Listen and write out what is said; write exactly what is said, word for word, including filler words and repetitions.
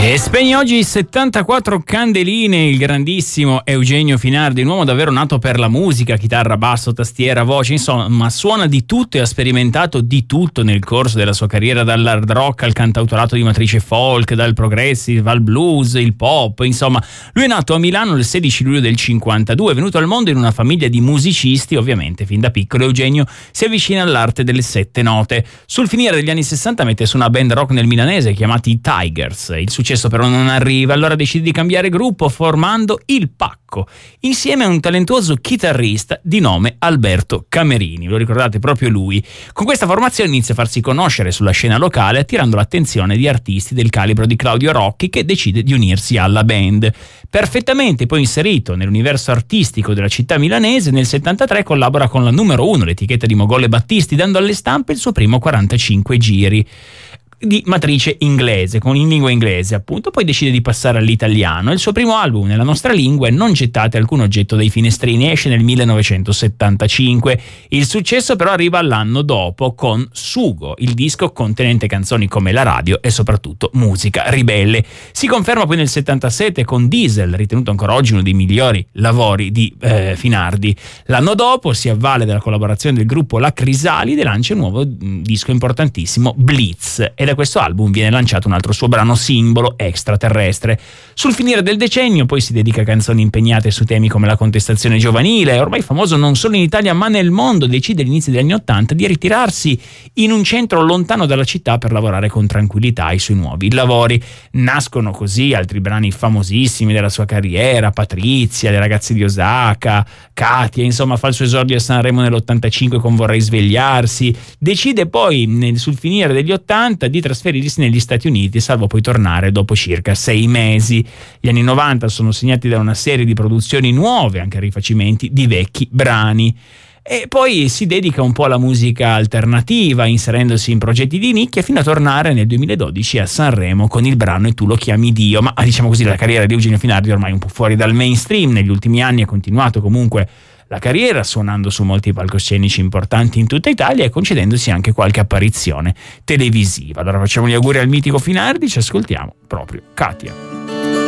E spegne oggi settantaquattro candeline il grandissimo Eugenio Finardi, un uomo davvero nato per la musica, chitarra, basso, tastiera, voce, insomma suona di tutto e ha sperimentato di tutto nel corso della sua carriera, dall'hard rock al cantautorato di matrice folk, dal progressive al blues, il pop, insomma. Lui è nato a Milano il sedici luglio del cinquantadue, è venuto al mondo in una famiglia di musicisti, ovviamente fin da piccolo Eugenio si avvicina all'arte delle sette note. Sul finire degli anni sessanta mette su una band rock nel milanese chiamati i Tigers. Il successo però non arriva, allora decide di cambiare gruppo formando il Pacco insieme a un talentuoso chitarrista di nome Alberto Camerini. Lo ricordate, proprio lui. Con questa formazione inizia a farsi conoscere sulla scena locale, attirando l'attenzione di artisti del calibro di Claudio Rocchi, che decide di unirsi alla band. Perfettamente poi inserito nell'universo artistico della città milanese, nel settantatré collabora con la numero uno, l'etichetta di Mogol Battisti, dando alle stampe il suo primo quarantacinque giri di matrice inglese, con in lingua inglese appunto. Poi decide di passare all'italiano. Il suo primo album nella nostra lingua è Non gettate alcun oggetto dai finestrini, esce nel millenovecentosettantacinque. Il successo però arriva l'anno dopo con Sugo, il disco contenente canzoni come La radio e soprattutto musica ribelle. Si conferma poi nel settantasette con Diesel, ritenuto ancora oggi uno dei migliori lavori di eh, Finardi. L'anno dopo si avvale della collaborazione del gruppo La Crisalide e lancia un nuovo mh, disco importantissimo, Blitz, e da questo album viene lanciato un altro suo brano simbolo, Extraterrestre. Sul finire del decennio poi si dedica a canzoni impegnate su temi come la contestazione giovanile, ormai famoso non solo in Italia ma nel mondo. Decide all'inizio degli anni Ottanta di ritirarsi in un centro lontano dalla città per lavorare con tranquillità ai suoi nuovi lavori. Nascono così altri brani famosissimi della sua carriera, Patrizia, Le ragazze di Osaka, Katia, insomma fa il suo esordio a Sanremo nell'ottantacinque con Vorrei svegliarsi. Decide poi nel, sul finire degli ottanta di trasferirsi negli Stati Uniti, salvo poi tornare dopo circa sei mesi. Gli anni novanta sono segnati da una serie di produzioni nuove, anche rifacimenti di vecchi brani. E poi si dedica un po' alla musica alternativa, inserendosi in progetti di nicchia, fino a tornare nel duemiladodici a Sanremo con il brano E tu lo chiami Dio. Ma diciamo così, la carriera di Eugenio Finardi ormai un po' fuori dal mainstream. Negli ultimi anni ha continuato comunque la carriera, suonando su molti palcoscenici importanti in tutta Italia e concedendosi anche qualche apparizione televisiva. Allora facciamo gli auguri al mitico Finardi, ci ascoltiamo proprio Katia.